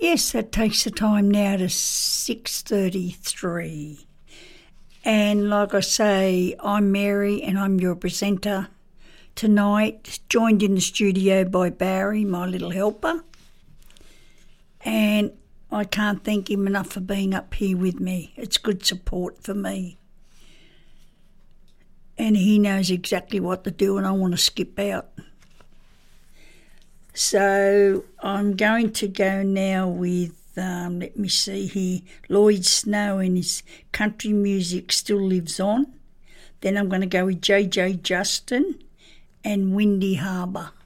Yes, that takes the time now to 6:33. And like I say, I'm Mary and I'm your presenter tonight, joined in the studio by Barry, my little helper. And I can't thank him enough for being up here with me. It's good support for me. And he knows exactly what to do and I want to skip out. So I'm going to go now with, let me see here, Lloyd Snow and his Country Music Still Lives On. Then I'm going to go with JJ Justin and Windy Harbour.